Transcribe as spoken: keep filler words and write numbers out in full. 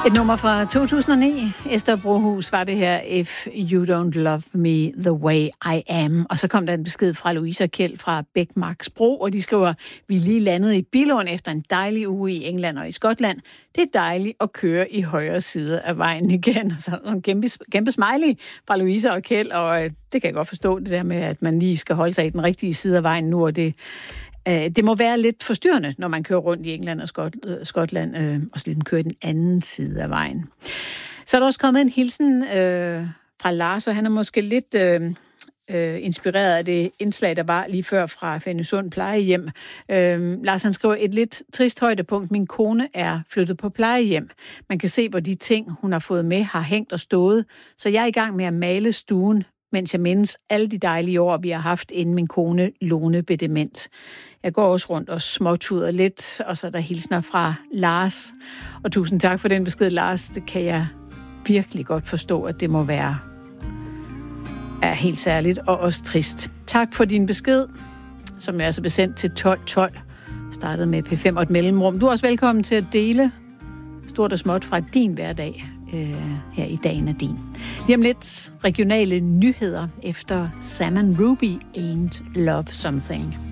Et nummer fra to tusind og ni. Esther Brohus var det her, If You Don't Love Me The Way I Am. Og så kom der en besked fra Louise og Kjeld fra Bækmarksbro, og de skriver, vi er lige landet i Billund efter en dejlig uge i England og i Skotland. Det er dejligt at køre i højre side af vejen igen. Så en kæmpe, kæmpe smiley fra Louise og Kjeld, og det kan jeg godt forstå, det der med, at man lige skal holde sig i den rigtige side af vejen nu, og det Det må være lidt forstyrrende, når man kører rundt i England og Skot- Skotland, øh, og så lidt kører i den anden side af vejen. Så er der også kommet en hilsen øh, fra Lars, og han er måske lidt øh, øh, inspireret af det indslag, der var lige før fra Fænøsund plejehjem. Øh, Lars, han skriver, et lidt trist højdepunkt. Min kone er flyttet på plejehjem. Man kan se, hvor de ting, hun har fået med, har hængt og stået. Så jeg er i gang med at male stuen, mens jeg mindes alle de dejlige år, vi har haft, inden min kone Lone blev dement. Jeg går også rundt og småtuder lidt, og så er der hilsner fra Lars. Og tusind tak for den besked, Lars. Det kan jeg virkelig godt forstå, at det må være er helt særligt og også trist. Tak for din besked, som er altså besendt til tolv tolv. Startede med P fem og et mellemrum. Du er også velkommen til at dele stort og småt fra din hverdag her i Dagen er din. Lige om lidt regionale nyheder efter Sam and Ruby Ain't Love Something.